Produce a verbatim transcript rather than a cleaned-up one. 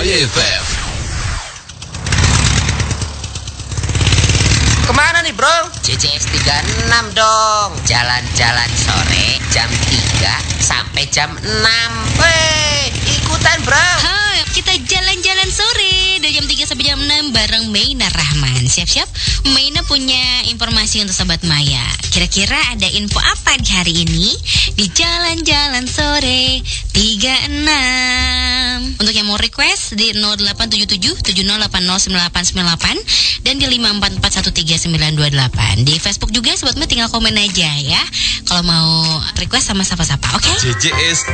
Jaya F M. Kemana nih bro? J J S tiga puluh enam dong. Jalan-jalan sore jam tiga sampai jam enam. Weh, ikutan bro. Hai, kita jalan-jalan sore dari jam tiga sampai jam enam bareng Maina Rahman. Siap-siap, Maina punya informasi untuk Sobat Maya. Kira-kira ada info apa di hari ini? Di jalan-jalan sore tiga puluh enam. Untuk yang mau request di nol delapan tujuh tujuh tujuh nol delapan nol sembilan delapan sembilan delapan dan di lima empat empat satu tiga sembilan dua delapan. Di Facebook juga Sobat Maya tinggal komen aja ya kalau mau request sama siapa-siapa, oke? Okay? J J S